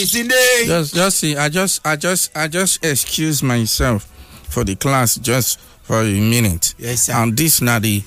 Just see. I just excuse myself for the class just for a minute. Yes, sir. And this now the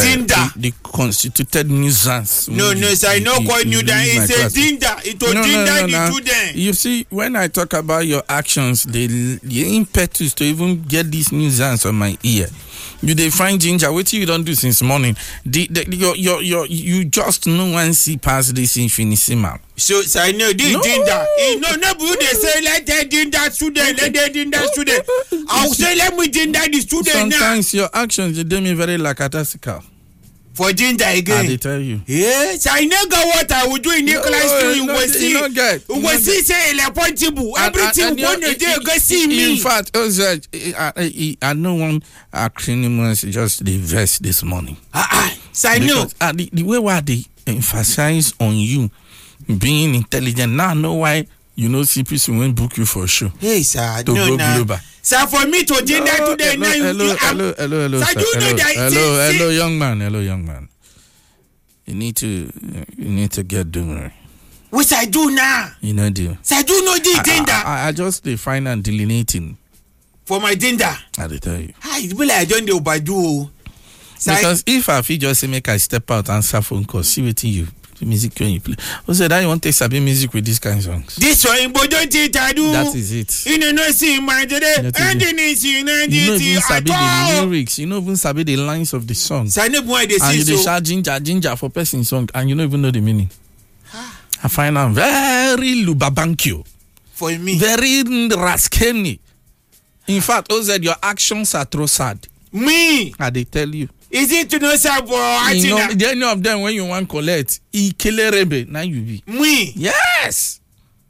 constituted nuisance. No, sir. I know quite new that it's a dinda. It was dinda the student. You see, when I talk about your actions, the impetus to even get this nuisance on my ear. You they find ginger. What you don't do since morning? You just no one see past this infinitesimal. So I know this dinda. No, they say let that dinda student, let that dinda student. I'll say let me dinda the student. Sometimes your actions they do me very lackadaisical. For ginger again. I tell you. Yes, I know what I would do in Nicholas too. You will see. You will see say Lepontibou. Everything one day go see me. In fact, I know one acronym just the verse this morning. So I know. The way why they emphasize on you being intelligent. Now I know why CPC won't book you for a show. Hey, sir. To go global. Sir, for me to do that today, hello, sir. Hello, young man. You need to get doing. What I do now? You know, do. So I do know the dinda. I just define and delineating. For my dinda. I tell you. It will I don't know by do. Because if I feel just make I step out and answer phone call, see what you. The music when you play. Who said I want to take Sabi music with these kind of songs? This one, but don't do. That is it. You know, see my today. And then you know even Sabi the lyrics. You know even Sabi the lines of the song. So I know why they say and you shout ginger for person song, and you don't even know the meaning. I find them very lubabankyo. For me, very raskeni. In fact, Oz, your actions are too sad. Me, they tell you. Is it to know sabo? Any of them when you want collect, Ikilerebe, now you be. Me? Yes.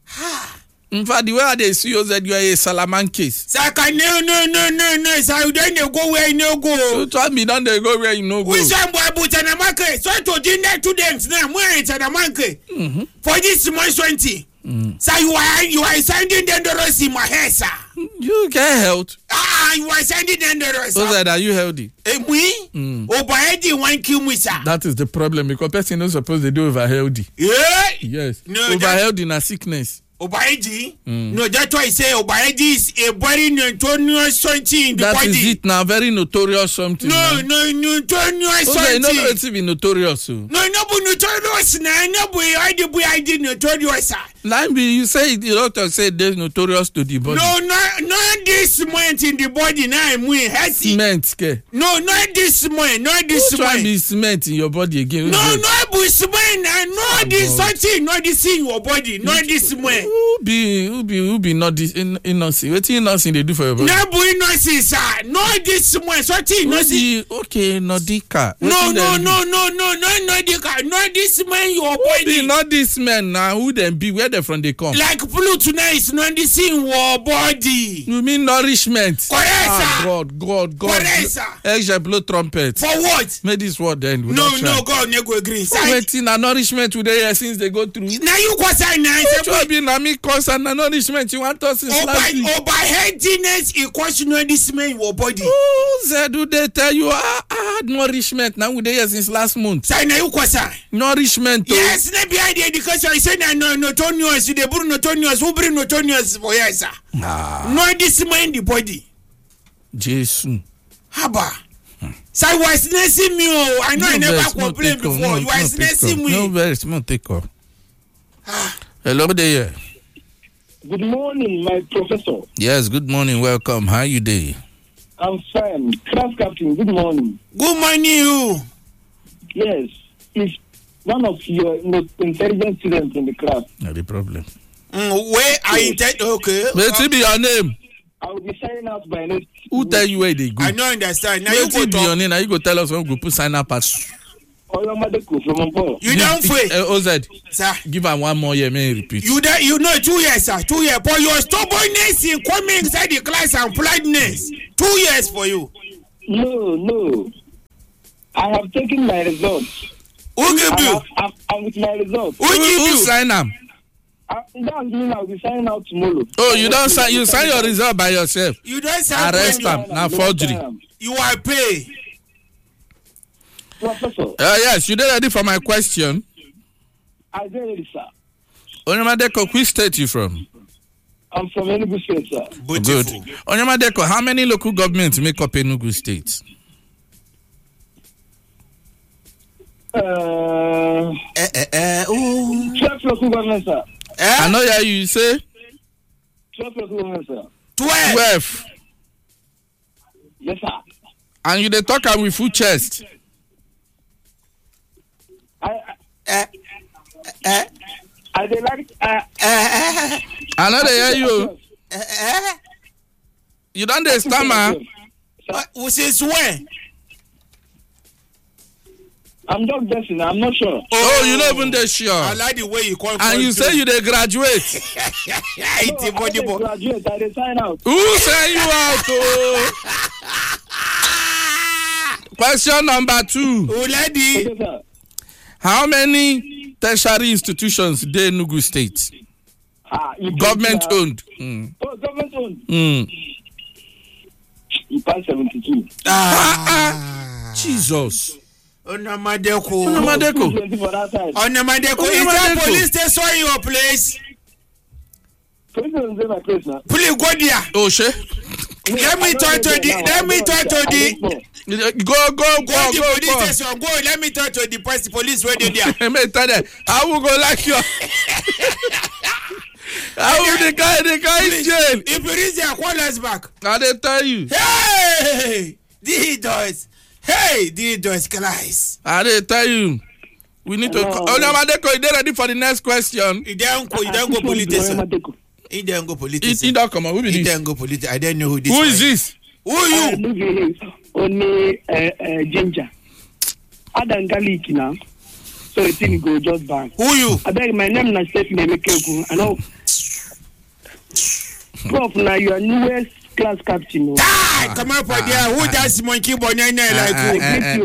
In fact, the way they see you that you are a Salaman case. Saka, no. So then you go where you no go. So tell me, don't they go where you no go? We some boy put an amanke. So to dinner to them now. Where it's an amanke. For this month 20. So you are sending them the rest in my hair, sir. You get health. You are sending them the rest. So that are you healthy? We? Obaedi one kill me, sir. That is the problem because person not supposed to do over healthy. Yeah. Yes. No, over healthy na sickness. Obaedi? No, that's why I say Obaedi is a very notorious something in the that body. That is it now, very notorious something. No, notorious something. No, it's even notorious. So. No, notorious. I did notorious. Like you say, the doctor said there's notorious to the body. No, this cement in the body now. Cement, okay? No, not this cement. Not this cement. Try be cement in your body again. No, cement. No, this something. Not this in your body. Not this cement. Who be not this innocent? What innocent they do for your body? No, innocent, sir. No, this cement. Something innocent. Okay, no dika. No, dika. No, this man your body. Not this man now. Who them be? Where they from? They come. Like Pluto tonight is not this in your body. You mean nourishment? Correct, sir. God. Correct, sir. Extra blow trumpet. For what? Make this word then. No, God, never agree. Waiting a nourishment today since they go through. Now you go say now. Me cause and nourishment you want us in last week. By healthiness equals nourishment in your body. Do they tell you nourishment now with the since last month? Say now you say nourishment. Yes, na behind the education I say na notorious they bring notorious who bring notorious for yes sir. Nourishment in the body. Jesus. Haba. So you was nursing me. I know I never complained before. You was nursing me. No very small take off. Hello there. Good morning, my professor. Yes, good morning. Welcome. How you doing? I'm fine. Class captain, good morning. Good morning, you. Yes, it's one of your most intelligent students in the class. Not the problem. Where are you? Okay. What's be your name? I will be signing out by next. Who tell you where they go? I don't understand. Now you go be your name. Now you go tell us when we put sign up as. You don't free. Oz, sir. Give her one more year, may repeat. You know 2 years, sir. 2 years. But your stubbornness in coming inside the class and politeness. 2 years for you. No. I have taken my results. Who give you? I'm with my results. Who sign them? That means I'll be signing out tomorrow. Oh, you don't sign. You sign your result by yourself. You don't sign. Arrest them. Now forgery. You are paid. Professor. Yes, you ready for my question? I ready, sir. Onyamadeko, which state you from? I'm from Enugu State, sir. Good. Onyamadeko, how many local governments make up Enugu State? 12 local governments, sir. I know you say 12 local governments, sir. 12. Yes, sir. And you dey talk am with full chest. I dey like. I know they hear you. You don't dey stammer. Since when? I'm just guessing. I'm not sure. Oh, you don't even dey sure. I like the way you call. And you say you dey graduate. It's a body boy. Graduate. I dey sign out. Who send you out? Oh? Question number 2. Lady. Yes, sir. How many tertiary institutions dey Enugu State? Government owned. Oh, government owned. You pass 72. Jesus. Onyamadeko. Onyamadeko. 20 for that side. Onyamadeko. Is there police station in your place? Police station in my place now. Please go there. Oh, shit. Let me talk to the. Go to police station. Go. Let me talk to the police radio there. Let me tell them. I will go like you. I will the guy in jail. If you reach there, call us back. I dey tell you. Hey, these guys. I dey tell you. We need to. Onyamadeko, you dey ready for the next question? You don't go police station. He don't go police station. He don't come on. Who be He this? don't go police. I don't know who this. Who is this? Who you? Only ginger. Add and garlic now. So the thing go just back. Who you? I beg, my name is Stephen Emekeko. I know. Prof, now you are newest class captain. Come up for there. Who does monkey banana like you?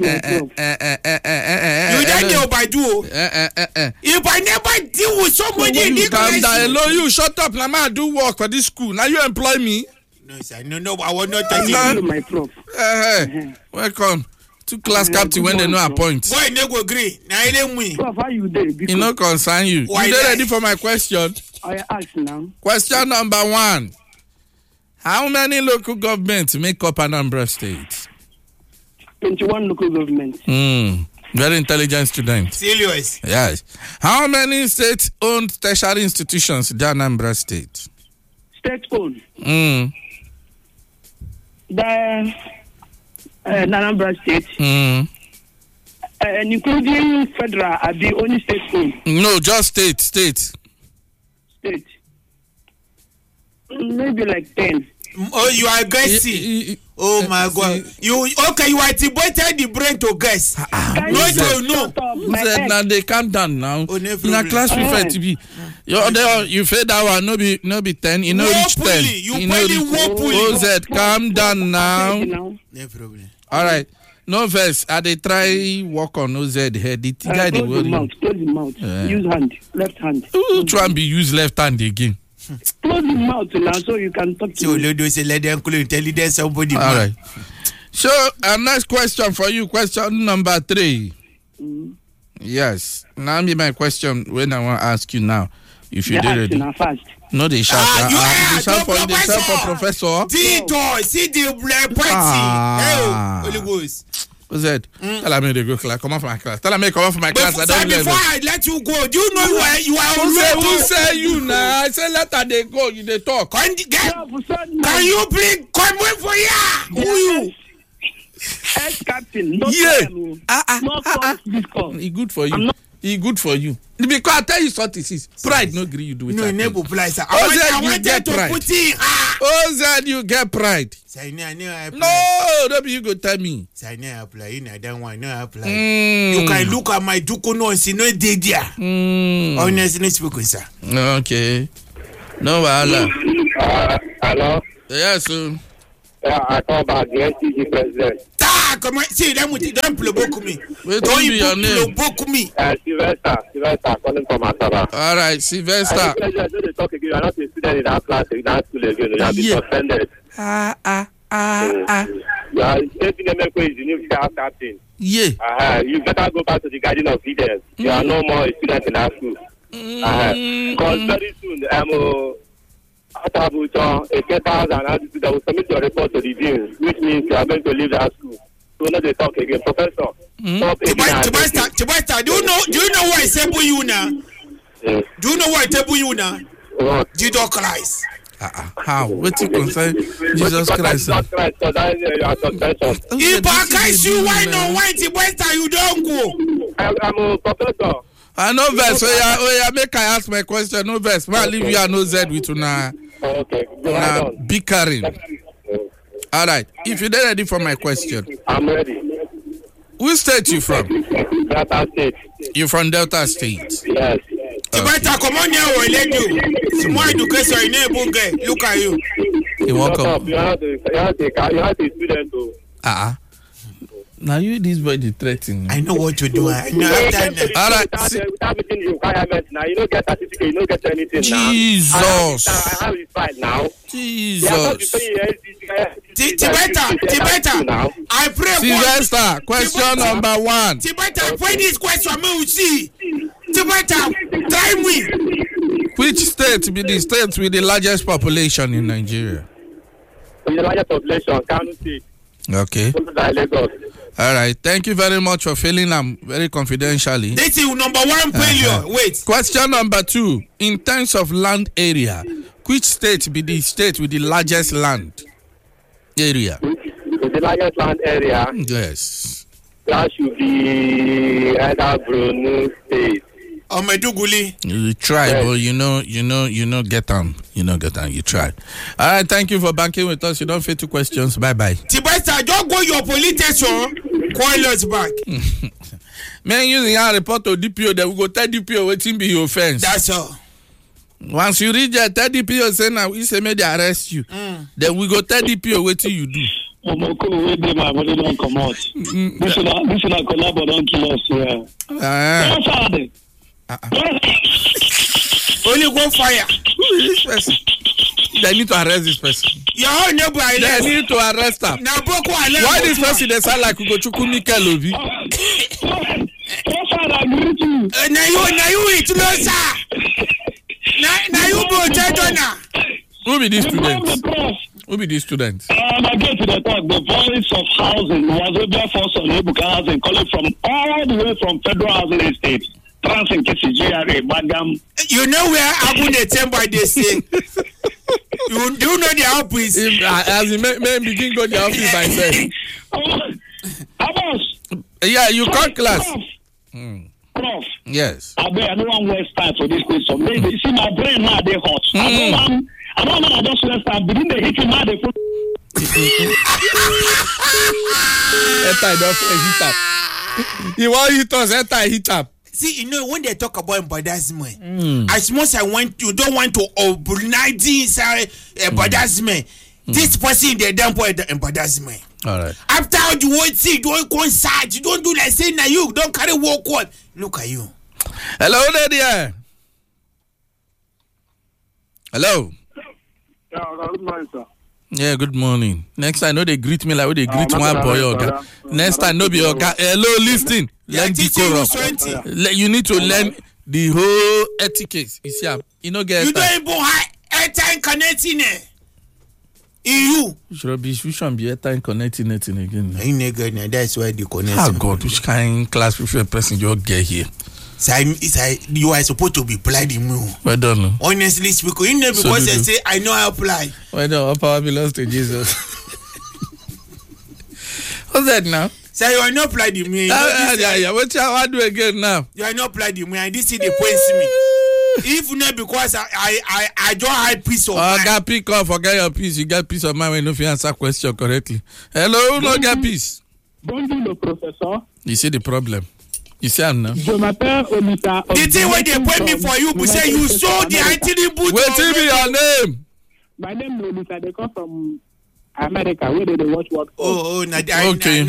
You don't know by do. If I never deal with somebody in this calm down. Hello, you shut up. Now I do work for this school. Now you employ me. No, sir. No, I will not Thank take you, it. my prof. Welcome. 2 class captain when they no appoint. Boy, no go agree. Now I don't win. Prof, how you there? It no concern you. Why You that? ready for my question? I ask now. Question number 1. How many local governments make up Anambra State? 21 local governments. Very intelligent student. Serious. Yes. How many state-owned tertiary institutions in Anambra State? State owned. The Anambra State. And including federal, are the only state owned. No, just state. State. Maybe like 10. Oh, you are guessing. Oh my God! You activated the brain to guess. No. Now they calm down now. In a class prefer to be. You fed that one. No be 10. You know reach 10. You probably won't pull it. OZ, calm down now. No problem. All right. No verse. I they try work on OZ head. The guy they Close the mouth. Use hand. Left hand. Who try and be use left hand again? Close the mouth now so you can talk to me. So say let them intelligence somebody. All right. So next question for you. Question number 3. Yes. Now me my question when I want to ask you now. If you did ready. Fast. No, they shout. You shout for professor. See the party. Holy Ghost. What's that? Tell me to go class. Come on from my class. Tell me come on from my class. I don't before I let you go, do you know you are who say you now? I say let her they go. You they talk. Can you please come wait for ya? Who you? Ex-captain. He good for you. He good for you. Because I tell you what this is. Pride no agree you do it. No, never pride. I wanted to put in. Ozad, you get pride. No, don't be you go tell me. I apply. I don't want to apply. You can look at my dukono and see no idea. Honestly speaking, sir. Okay. No wahala. Hello? Yes, sir. Yeah, I thought about the NCG president. Come on, see them with don't play book me. Don't be your name. Book me. Sylvester, calling from Asaba. All right, Sylvester. Don't talk again. You are not a student in that class, in that school again. You have been suspended. You are taking Emeko is the new staff captain. Yeah. You better go back to the Garden of Eden. You are no more a student in that school. Because very soon, Atabuton, a 10,000 attitude that will submit your report to the dean, which means you are going to leave that school. So now they talk again. Professor, stop Tibasta, do you know why I table you now? Yes. Do you know why I table you now? What? Jesus Christ. How? What you concern Jesus Christ? Jesus Christ, so that is your suspension. If I catch you, why no? Why Tibasta you don't go? I'm a professor. I know verse. Oh yeah, make I ask my question. No verse. Man, leave you. I know Z with una. Okay, go ahead. Bickering. All right. If you're ready for my question, I'm ready. which state you from? Delta State. You from Delta State? Yes. Tibasta, come on here, we'll let you. Some more education in a bunker. Look at you. You walk Shut up. up. You have a student to. Now you this boy the threatening. I know what to do. I know that. All right. Without meeting the requirement now, you don't get certificate, you don't get anything Jesus. now. I have it right now. Jesus. Tibeta, I pray Sylvester, question number 1. Tibeta, pray this question, me will see. Tibeta, try me. Which state be the state with the largest population in Nigeria? The largest population, Kano State. Okay. Followed by Lagos. All right. Thank you very much for filling them very confidentially. This is number 1 failure. Wait. Question number 2. In terms of land area, which state be the state with the largest land area? The largest land area, Yes. that should be either Borno State. Meduguli. You try, Yes. but you know, get them. You tried. All right. Thank you for banking with us. You don't fit 2 questions. Bye-bye. Tibeta, don't go your police station. Call us back. Man, using our report to DPO, then we go tell DPO waiting be your offense. That's all. Once you reach there, tell DPO say now we say may they arrest you. Then we go tell DPO what you do. Omoko, we dey my body don't come out. This is a collab, don't kill us here. What's happening? Only go fire. Who is this person? They need to arrest this person. Your own neighbor, They need to arrest her. now Boko Haram. Why this person they sound like Ugochukwu Mikel Obi? What's happening? Now you eat no sir. Now you go Jadona. Who be these students? Who be these students? I get to the talk. The voice of housing was over for some Ebuka housing, calling from all the way from federal housing estate. Transing GRA, Bagam. You know where Abu the Temba they say. You do know the office. As the man begin go to the office by himself. Abbas. Yeah, you cut class. Prof. Yes. I don't want to waste time for this question. You see my brain now, they hot. I don't want to just waste time. Begin the hitting now, they put. Heat up. You want hit us, hit up. See, you know, when they talk about embarrassment, as much as you don't want to overnight inside embarrassment, this person they don't put embarrassment. All right. After you won't see, you don't concert, you don't do like saying that you don't carry walk on. Look at you. Hello there, dear. Hello. Yeah, good morning, sir. Yeah, good morning. Next time, no, they greet me like they greet one boy. Oga. Next time, no be Oga. Hello, listen. Learn decorum. You need to learn the whole etiquette. You see, you know, get. You don't even have airtime connecting it. You. Rubbish. Which one be airtime connecting it again? That's why they connect. Oh God, which kind of class prefer person you get here? You are supposed to be applied in me. Well done. Honestly speaking, you know, because they say I know how to apply. Well done. All power belongs to Jesus. What's that now? So you are not applied in me. Yeah. What you do again now? You are not applied in me. And this is the points me. If not because I don't have peace of mind. Got pick up, forget your peace. You got peace of mind when you answer question correctly. Hello, no get peace. Bonjour, professor. You see the problem. You see him now. Je m'appelle Olita. The thing when they point me for you, we say you saw the IT boot. Wait till me your name. My name is Olita. They come from America. Where they watch what? Oh, now okay.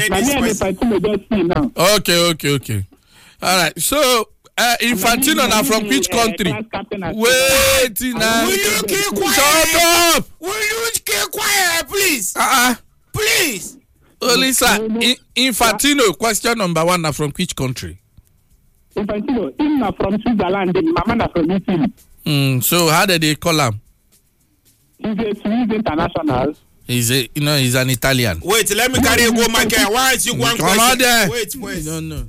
Okay. All right. So, Infantino now from which country? Wait now. Will you keep quiet? Shut up. Will you keep quiet, please? Please. Olisa, Infantino, question number 1 now from which country? Infantino, him from Switzerland, Mama from Italy. So how did they call him? He's a Swiss international. He's an Italian. Wait, let me carry you go, Michael. Why is you one question? Come out there. Wait. No.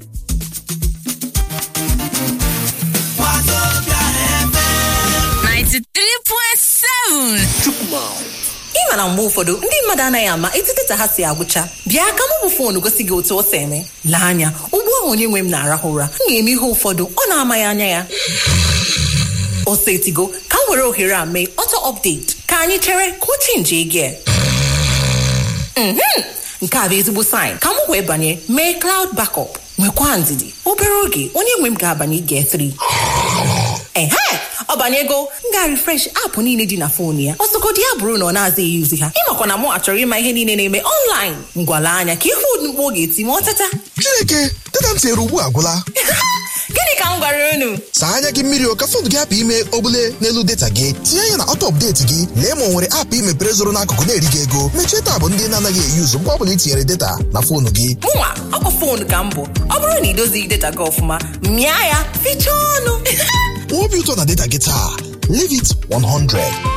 93.7 ịma na mgbe ụfọdụ ndị mmadụ anaghị ama etu data ha si agwụcha. Bịa ka m bụ foonu gosi gị otu o si eme. Lee anya ugbu a onye nwe m na-arahụ ụra. M ga-eme ihe ụfọdụ ọ na-amaghị anya ya. O setigo ka m were ohere a mee auto update ka anyị chere ka o chenji gie. Nke a bụ ezigbo sign ka m wee banye mee cloud backup nwekwa ndidi obere oge onye nwe m ga-abanye gie 3. Ọ banyego m ga-refresh app niile dị na foonu ya. Ọsọgodi ya bụrụ na ọ na-azaghị yuzi ha. Ịmakwa na mụ achọrọ ịma ihe niile na-eme online. Ngwala anya ka ihu mkpu oge eti ma ọ teta. Chineke, data m tinyere ugbu a gwụla. Gịnị ka m gwara unu? Saa anya gị mmiri o ka foonu gị hapụ ime ogbule n'elu data gị. Tinye ya na auto update gị. Lee ma o nwere app imepere zoro n'akụkụ na-eri gị ego. Mechie taabụ ndị na-anaghị eyuzu mgbe ọbụla i tinyere data na foonu gị. Mụnwa ọkwa foonu ka m bụ. Ọ bụrụ na idozighị data gị ọfụma, mịa ya fichaa ọnụ. Obi ụtọ na data gị taa. Leave it 100.